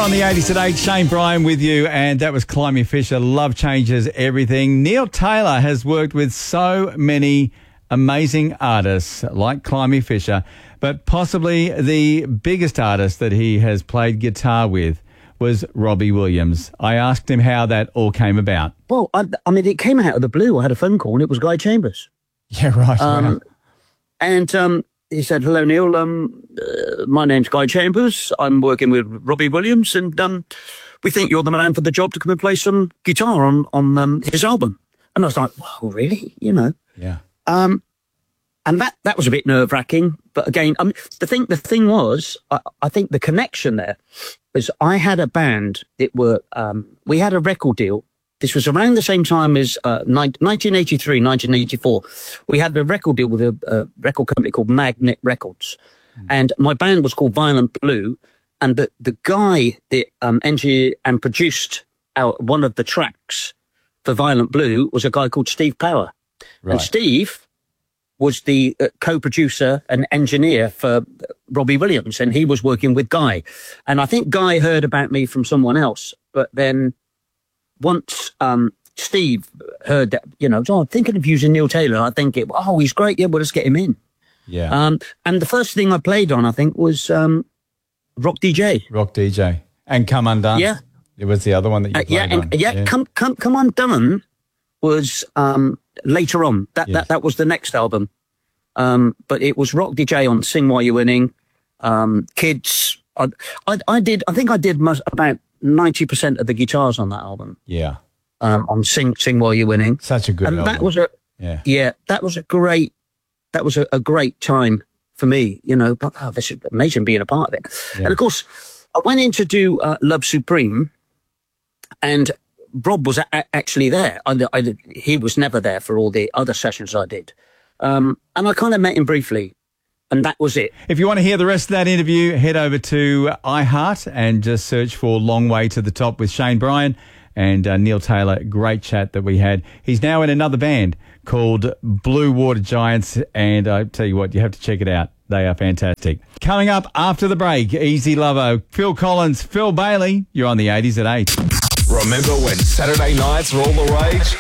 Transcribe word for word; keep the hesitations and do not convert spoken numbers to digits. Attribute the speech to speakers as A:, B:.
A: on the eighties at eight, Shane Bryan with you, and that was Climby Fisher. Love changes everything. Neil Taylor has worked with so many amazing artists like Climby Fisher, but possibly the biggest artist that he has played guitar with was Robbie Williams. I asked him how that all came about.
B: Well, I, I mean, it came out of the blue. I had a phone call and it was Guy Chambers.
A: Yeah, right.
B: Um,
A: wow.
B: And um, he said, hello, Neil. Um, uh, my name's Guy Chambers. I'm working with Robbie Williams, and um, we think you're the man for the job to come and play some guitar on, on um, his album. And I was like, wow, really? You know?
A: Yeah.
B: Um, and that, that was a bit nerve-wracking. But again, I mean, the thing the thing was, I, I think the connection there was I had a band that were, um, we had a record deal. This was around the same time as uh, nineteen eighty-three, nineteen eighty-four. We had a record deal with a, a record company called Magnet Records. Mm. And my band was called Violent Blue. And the, the guy that um, engineered and produced out one of the tracks for Violent Blue was a guy called Steve Power. Right. And Steve was the uh, co-producer and engineer for Robbie Williams, and he was working with Guy. And I think Guy heard about me from someone else, but then once um, Steve heard that, you know, oh, I'm thinking of using Neil Taylor, I think, it, oh, he's great, yeah, well, let's get him in.
A: Yeah.
B: Um, and the first thing I played on, I think, was um, Rock D J.
A: Rock D J. And Come Undone.
B: Yeah.
A: It was the other one that you
B: uh,
A: played
B: yeah, and,
A: on.
B: Yeah, yeah. Come, come, come Undone was um, later on. That,
A: yes.
B: that that was the next album. Um, but it was Rock D J on Sing While You're Winning. Um, Kids. I, I, I did, I think I did most, about ninety percent of the guitars on that album.
A: Yeah.
B: Um, on Sing, Sing While You're Winning.
A: Such a good
B: and
A: album.
B: that was a,
A: yeah.
B: yeah, that was a great, that was a, a great time for me, you know, but oh, this is amazing being a part of it. Yeah. And of course, I went in to do uh, Love Supreme, and Rob was a- actually there. I, I, he was never there for all the other sessions I did. Um, and I kind of met him briefly, and that was it.
A: If you want to hear the rest of that interview, head over to iHeart and just search for Long Way to the Top with Shane Bryan and uh, Neil Taylor. Great chat that we had. He's now in another band called Blue Water Giants, and I tell you what, you have to check it out. They are fantastic. Coming up after the break, Easy Lovo, Phil Collins, Phil Bailey. You're on the eighties at eight.
C: Remember when Saturday nights were all the rage?